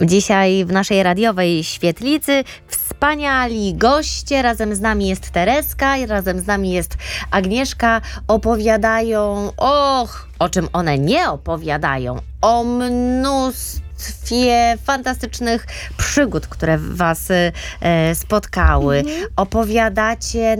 Dzisiaj w naszej radiowej świetlicy wspaniali goście. Razem z nami jest Tereska i razem z nami jest Agnieszka. Opowiadają, o czym one nie opowiadają, o mnóstwie fantastycznych przygód, które was spotkały. Opowiadacie